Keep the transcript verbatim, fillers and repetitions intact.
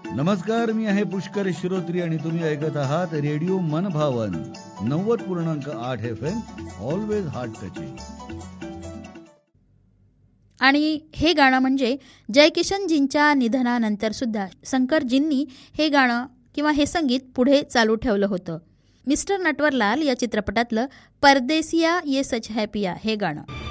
नमस्कार, मी आहे पुष्कर श्रोत्री आणि तुम्ही ऐकत आहात रेडिओ मनभावन नव्वद पूर्णांक आठ F M, always heart touching. आणि हे गाणं म्हणजे जयकिशनजींच्या निधनानंतर सुद्धा शंकरजींनी हे गाणं किंवा हे संगीत पुढे चालू ठेवलं होतं. मिस्टर नटवरलाल या चित्रपटातलं परदेसिया ये सच है पिया हे गाणं.